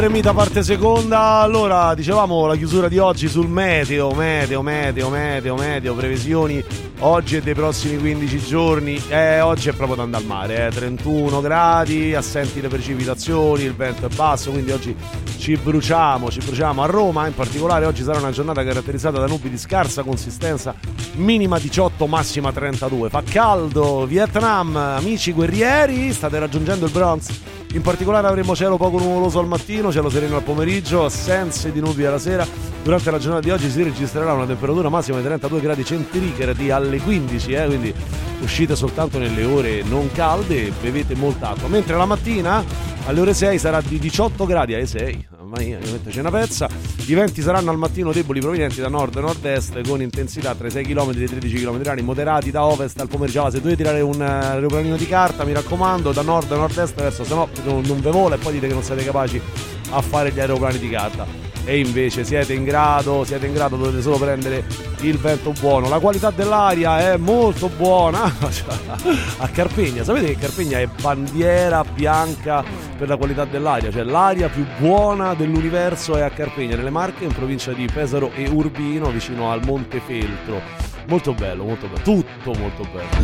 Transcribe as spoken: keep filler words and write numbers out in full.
Remita parte seconda. Allora, dicevamo la chiusura di oggi sul meteo, meteo, meteo, meteo, meteo, previsioni oggi e dei prossimi quindici giorni. Eh, oggi è proprio da andare al mare, eh, trentuno gradi, assenti le precipitazioni, il vento è basso, quindi oggi ci bruciamo, ci bruciamo. A Roma in particolare oggi sarà una giornata caratterizzata da nubi di scarsa consistenza, minima diciotto, massima trentadue. Fa caldo. Vietnam, amici guerrieri, state raggiungendo il bronze. In particolare avremo cielo poco nuvoloso al mattino, cielo sereno al pomeriggio, assenze di nubi alla sera. Durante la giornata di oggi si registrerà una temperatura massima di trentadue gradi centigradi alle quindici, eh, quindi uscite soltanto nelle ore non calde e bevete molta acqua. Mentre la mattina alle ore sei sarà di diciotto gradi alle sei. Mamma mia, mi metto c'è una pezza. I venti saranno al mattino deboli provenienti da nord e nord-est con intensità tra i sei chilometri e i tredici chilometri orari, moderati da ovest al pomeriggio. Se dovete tirare un aeroplanino di carta, mi raccomando, da nord e nord-est verso, se no non, non ve vola e poi dite che non siete capaci a fare gli aeroplani di carta. E invece siete in grado, siete in grado, dovete solo prendere il vento buono. La qualità dell'aria è molto buona a Carpegna. Sapete che Carpegna è bandiera bianca per la qualità dell'aria, cioè l'aria più buona dell'universo è a Carpegna, nelle Marche, in provincia di Pesaro e Urbino, vicino al Monte Feltro. Molto bello, molto bello, tutto molto bello.